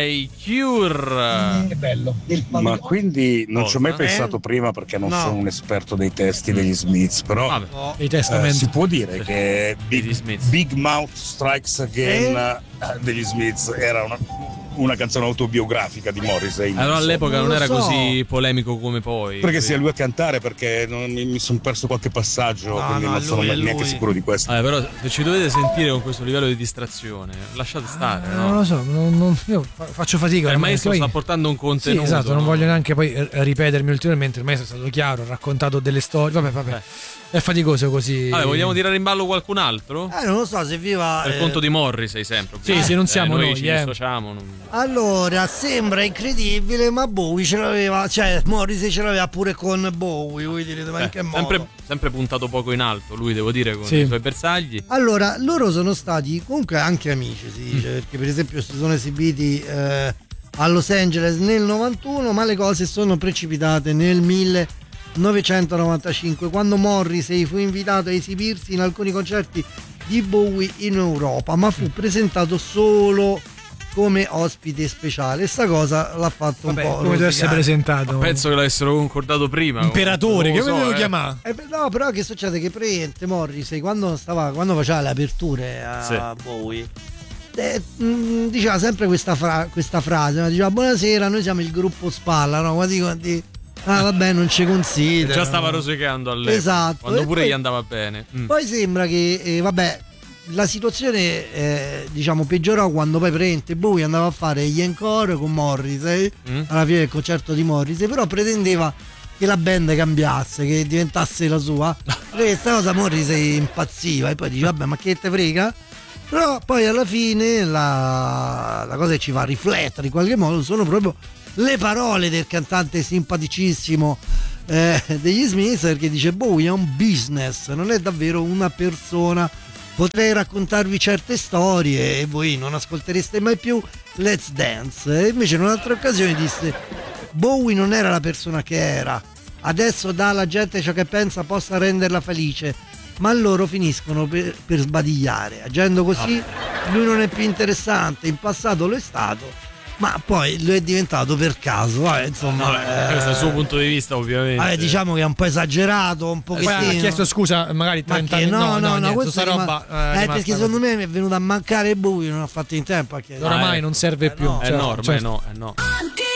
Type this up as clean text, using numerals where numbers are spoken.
i Cure. Che bello. Ma quindi non ci ho mai pensato prima, perché non sono un esperto dei testi degli Smiths, però si può dire che Big Mouth Strikes Again degli Smiths era una canzone autobiografica di Morrissey. Allora all'epoca non era così polemico come poi. Perché sia lui a cantare, perché mi sono perso qualche passaggio, quindi non sono neanche sicuro di questo. Però se ci dovete sentire con questo livello di distrazione, lasciate stare, no? Non lo so, io faccio fatica. Il maestro sta portando un contenuto. Sì, esatto, non voglio neanche poi ripetermi ulteriormente. Il maestro è stato chiaro, ha raccontato delle storie. Vabbè. È faticoso così. Vogliamo tirare in ballo qualcun altro? Non lo so se vi va. Per conto di Morrissey sempre. Sì, non siamo noi. Ci dissociamo. Allora, sembra incredibile, ma Bowie ce l'aveva, cioè Morrissey ce l'aveva pure con Bowie. Voi direte, ma in che modo? Sempre puntato poco in alto, lui, devo dire, con i suoi bersagli. Allora, loro sono stati comunque anche amici, si dice, perché per esempio si sono esibiti a Los Angeles nel 91, ma le cose sono precipitate nel 1995, quando Morrissey fu invitato a esibirsi in alcuni concerti di Bowie in Europa, ma fu presentato solo come ospite speciale. Sta cosa l'ha fatto un po' come deve essere presentato. Penso che l'avessero concordato prima. Imperatore, che volevo chiamare? No, però che succede? Che praticamente Morrissey quando faceva le aperture a Bowie diceva sempre questa frase, no? Diceva: buonasera, noi siamo il gruppo Spalla, no? Quanti vabbè, non ci considera. Già stava rosicando all'epoca. Esatto. Quando pure gli andava bene. Poi sembra che la situazione peggiorò quando poi praticamente Bowie andava a fare gli encore con Morrissey alla fine del concerto di Morrissey, però pretendeva che la band cambiasse, che diventasse la sua. Questa cosa Morrissey impazziva e poi dice: vabbè, ma che te frega? Però poi alla fine la cosa che ci fa riflettere in qualche modo sono proprio le parole del cantante simpaticissimo degli Smiths, perché dice: Bowie è un business, non è davvero una persona. Potrei raccontarvi certe storie e voi non ascoltereste mai più Let's Dance. E invece in un'altra occasione disse: Bowie non era la persona che era, adesso dà alla gente ciò che pensa possa renderla felice, ma loro finiscono per sbadigliare. Agendo così lui non è più interessante, in passato lo è stato, ma poi lo è diventato per caso. Insomma, questo è il suo punto di vista, ovviamente. Diciamo che è un po' esagerato, un pochettino. Poi ha chiesto scusa magari 30 anni. No, questa roba perché secondo me mi è venuto a mancare Bowie, non ho fatto in tempo a chiedere. Oramai non serve più. È no.